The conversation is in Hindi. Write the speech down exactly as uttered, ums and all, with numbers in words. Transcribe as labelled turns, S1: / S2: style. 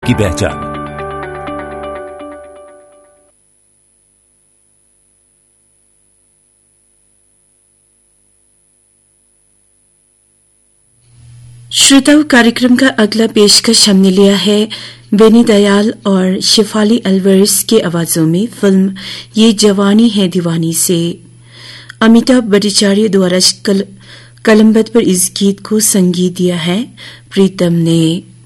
S1: की पहचान।
S2: श्रोताओं, कार्यक्रम का अगला पेशकश हमने लिया है बेनी दयाल और शेफाली अलवर्स की आवाजों में फिल्म ये जवानी है दीवानी से। अमिताभ भट्टाचार्य द्वारा कल, कलमबद्ध पर इस गीत को संगीत दिया है प्रीतम ने।